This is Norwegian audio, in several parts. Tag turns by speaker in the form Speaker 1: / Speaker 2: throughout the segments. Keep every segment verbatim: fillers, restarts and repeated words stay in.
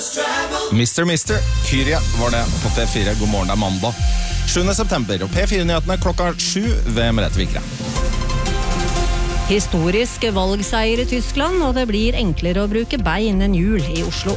Speaker 1: Mister Mister Kyria var det på P fire. God morgen, det er mandag sjuende september, og P fire-nyhetene klokka sju ved Merete Vikre.
Speaker 2: Historisk valgseier i Tyskland, og det blir enklere å bruke bein enn hjul i Oslo.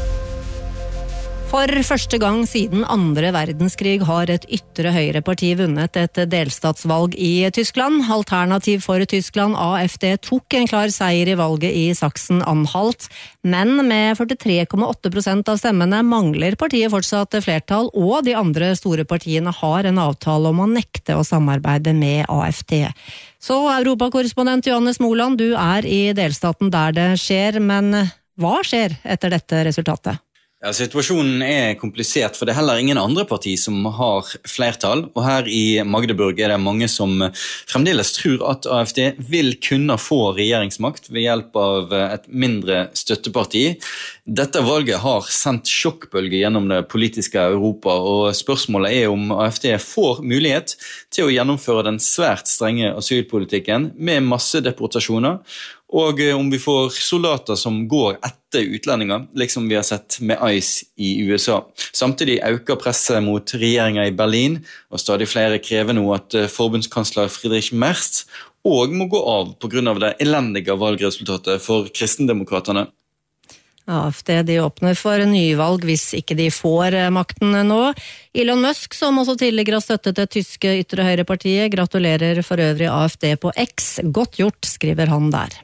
Speaker 2: For første gang siden andre verdenskrig har et ytre høyre parti vunnet et delstatsvalg i Tyskland. Alternativ for Tyskland, A F D, tok en klar seier i valget i Sachsen-Anhalt, men med førtitre komma åtte prosent av stemmene mangler partiet fortsatt flertall, og de andre store partiene har en avtale om å nekte å samarbeide med A F D. Så Europakorrespondent Johannes Moland, du er i delstaten der det skjer, men hva skjer etter dette resultatet?
Speaker 3: Ja, situasjonen er komplisert, for det er heller ingen andre parti som har flertall, og her i Magdeburg er det mange som fremdeles tror at A F D vil kunne få regjeringsmakt ved hjelp av et mindre støtteparti. Dette valget har sendt sjokkbølge gjennom det politiske Europa, og spørsmålet er om A F D får mulighet til å gjennomføre den svært strenge asylpolitikken med masse deportasjoner, og om vi får soldater som går etter utlendinger, liksom vi har sett med ICE i U S A. Samtidig øker presset mot regjeringen i Berlin, og stadig flere krever nå at forbundskansler Friedrich Merz og må gå av på grunn av det elendige valgresultatet for kristendemokraterne.
Speaker 2: A F D de åpner for nyvalg hvis ikke de får makten nå. Elon Musk, som også tidligere har støttet det tyske ytre høyrepartiet, gratulerer for øvrig A F D på X. Godt gjort, skriver han der.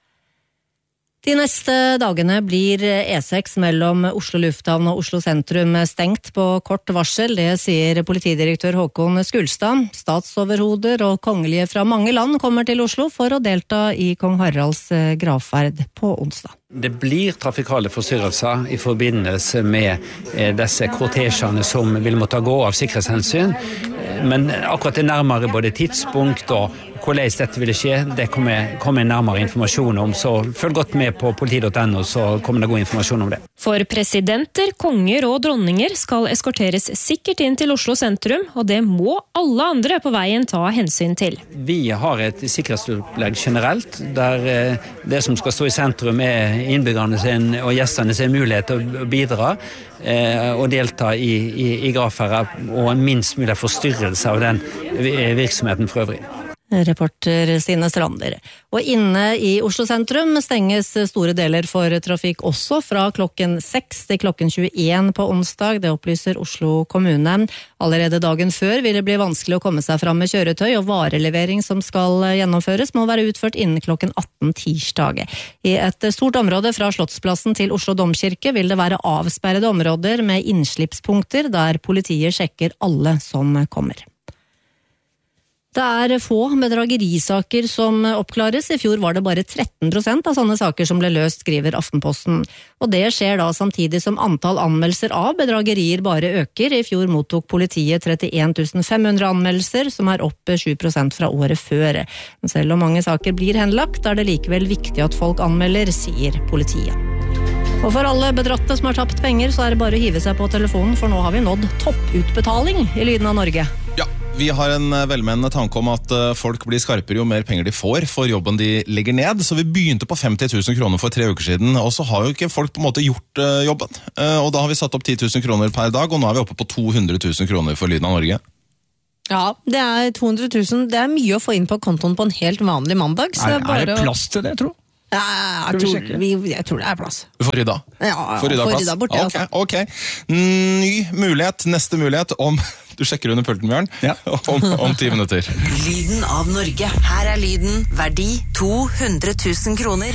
Speaker 2: De neste dagene blir E seks mellom Oslo Lufthavn og Oslo Sentrum stengt på kort varsel, det sier politidirektør Håkon Skulstad. Statsoverhoder og kongelige fra mange land kommer til Oslo for å delta i kong Haralds gravferd på onsdag.
Speaker 4: Det blir trafikale forstyrrelser i forbindelse med disse kortesjene som vil måtte gå av sikkerhetshensyn, men akkurat det nærmere både tidspunkt og hvordan dette vil skje, det kommer, kommer nærmere informasjon om, så følg godt med på politi punktum no, så kommer det god informasjon om det.
Speaker 5: For presidenter, konger og dronninger skal eskorteres sikkert inn til Oslo sentrum, og det må alle andre på veien ta hensyn til.
Speaker 4: Vi har et sikkerhetsopplegg generelt, der det som skal stå i sentrum er innbyggerne sin og gjestene sin mulighet til å bidra eh, og delta i, i, i gravferder, og minst mulig forstyrrelse av den virksomheten for øvrig.
Speaker 2: Reporter Stine Strander. Og inne i Oslo sentrum stenges store deler for trafikk også fra klokken seks til klokken tjueen på onsdag, det opplyser Oslo kommune. Allerede dagen før vil det bli vanskelig å komme seg fram med kjøretøy, og varelevering som skal gjennomføres må være utført innen klokken atten tirsdag. I et stort område fra Slottsplassen til Oslo Domkirke vil det være avsperrede områder med innslippspunkter der politiet sjekker alle som kommer. Det er få bedragerisaker som oppklares. I fjor var det bare tretten prosent av sånne saker som ble løst, skriver Aftenposten. Og det skjer da samtidig som antall anmeldelser av bedragerier bare øker. I fjor mottok politiet trettien tusen fem hundre anmeldelser, som er opp sju prosent fra året før. Men selv om mange saker blir henlagt, er det likevel viktig at folk anmelder, sier politiet. Og for alle bedratte som har tapt penger, så er det bare å hive seg på telefonen, for nå har vi nådd topputbetaling i Lyden av Norge.
Speaker 1: Ja, vi har en velmenende tanke om at folk blir skarpere jo mer penger de får for jobben de legger ned, så vi begynte på femti tusen kroner for tre uker siden, og så har jo ikke folk på en måte gjort jobben. Og da har vi satt opp ti tusen kroner per dag, og nå er vi oppe på to hundre tusen kroner for Lyden av Norge.
Speaker 6: Ja, det er to hundre tusen, det er mye å få inn på kontoen på en helt vanlig mandag. Så
Speaker 7: er,
Speaker 6: er, bare
Speaker 7: er det plass til det, tro?
Speaker 6: Ja, jeg, tror, vi, jeg tror det er plass.
Speaker 1: For rydda?
Speaker 6: Ja,
Speaker 1: for rydda
Speaker 6: for
Speaker 1: plass?
Speaker 6: rydda borte,
Speaker 1: okay, ok. Ny mulighet, neste mulighet om... Du sjekker under pulten, Bjørn, ja. om, om ti minutter.
Speaker 8: Lyden av Norge. Her er lyden, verdi to hundre tusen kroner.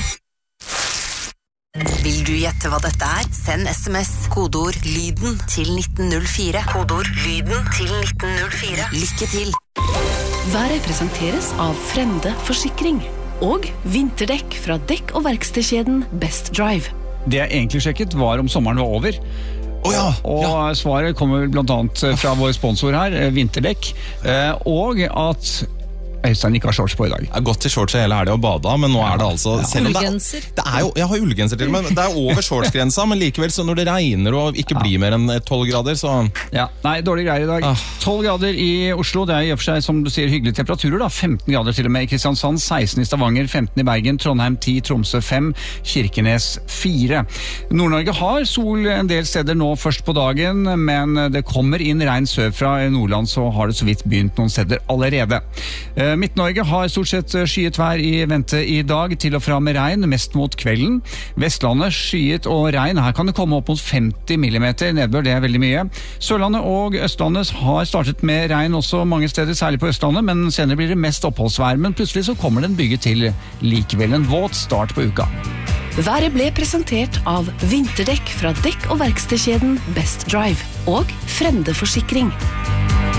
Speaker 8: Vil du gjette hva dette er? Send sms, kodeord lyden til nitten null fire. Kodeord lyden til nitten null fire. Lykke til!
Speaker 9: Været presenteres av Frende Forsikring og vinterdekk fra dekk- og verkstedkjeden Best Drive.
Speaker 7: Det jeg egentlig sjekket var om sommeren var over.
Speaker 1: Oh ja,
Speaker 7: og
Speaker 1: ja.
Speaker 7: Svaret kommer blant annet fra vår sponsor her, Vinterdekk, og at Øystein ikke har shorts på i dag.
Speaker 1: Jeg har gått til shorts i hele helgen og bada, men nå er det altså... Selv om det er,
Speaker 6: Ullgenser.
Speaker 1: det er jo, jeg har ullgenser til, men det er over shortsgrensa, men likevel så når det regner og ikke blir mer enn tolv grader, så...
Speaker 7: Ja, nei, dårlige greier i dag.
Speaker 1: Ah.
Speaker 7: tolv grader i Oslo, det er i og for seg, som du sier, hyggelige temperaturer da. femten grader til og med i Kristiansand, seksten i Stavanger, femten i Bergen, Trondheim ti, Tromsø fem, Kirkenes fire. Nord-Norge har sol en del steder nå først på dagen, men det kommer inn regn sør fra Nordland, så har det så vidt begynt noen steder allerede. Eh, Midt-Norge har stort sett skyet vær i vente i dag, til og fra med regn, mest mot kvelden. Vestlandet skyet og regn, her kan det komme opp mot femti millimeter nedbør, det er veldig mye. Sørlandet og Østlandet har startet med regn også mange steder, særlig på Østlandet, men senere blir det mest oppholdsvær, men plutselig så kommer det en bygge til likevel en våt start på uka.
Speaker 9: Været ble presentert av vinterdekk fra dekk- og verkstedkjeden Best Drive og Frende Forsikring.